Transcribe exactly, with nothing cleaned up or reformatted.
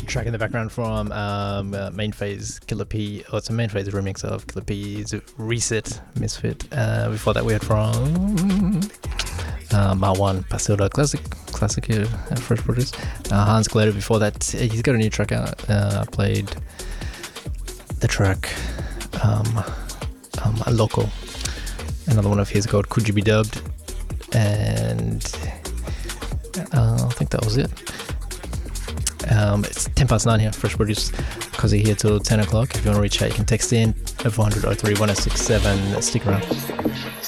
track in the background from um, uh, Main Phase Killer P. Oh, it's a Main Phase remix of Killer P's Reset Misfit. Uh, before that, we had from uh, Marwan Pasilda, classic, classic here, uh, fresh produce. Uh, Hans Glader. Before that, he's got a new track out. Uh, I played the track um, um, Loco. Another one of his called Could You Be Dubbed, and uh, I think that was it. Um, it's ten past nine here, fresh produce, because here till ten o'clock. If you want to reach out, you can text in oh four hundred oh three one oh six seven. Stick around.